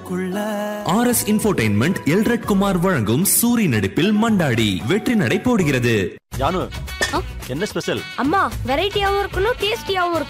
RS Infotainment Elred Kumar வழங்கும் சூரி நடிப்பில் மண்டாடி வெற்றி நடை போடுகிறது. ஜானு, என்ன ஸ்பெஷல்? அம்மா வெரைட்டியாவும் இருக்கணும், டேஸ்டியாவும் இருக்கணும்.